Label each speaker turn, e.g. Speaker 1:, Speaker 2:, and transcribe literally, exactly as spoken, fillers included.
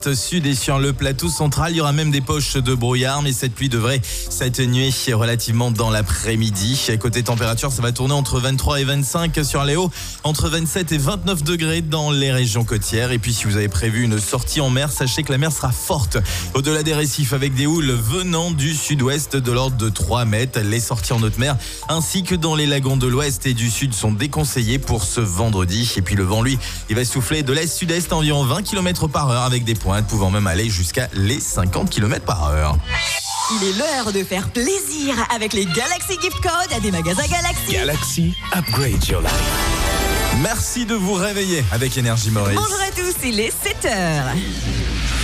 Speaker 1: Sud et sur le plateau central, il y aura même des poches de brouillard, mais cette pluie devrait s'atténuer relativement dans l'après-midi. Côté température, ça va tourner entre vingt-trois et vingt-cinq sur les hauts, entre vingt-sept et vingt-neuf degrés dans les régions côtières. Et puis si vous avez prévu une sortie en mer, sachez que la mer sera forte au-delà des récifs avec des houles venant du sud-ouest de l'ordre de trois mètres. Les sorties en haute mer ainsi que dans les lagons de l'ouest et du sud sont déconseillées pour ce vendredi. Et puis le vent, lui, il va souffler de l'est-sud-est à environ vingt kilomètres par heure avec des pointes pouvant même aller jusqu'à les cinquante kilomètres par heure.
Speaker 2: Il est l'heure de faire plaisir avec les Galaxy Gift Codes à des magasins Galaxy.
Speaker 3: Galaxy, upgrade your life.
Speaker 1: Merci de vous réveiller avec Énergie Maurice.
Speaker 2: Bonjour à tous, il est sept heures.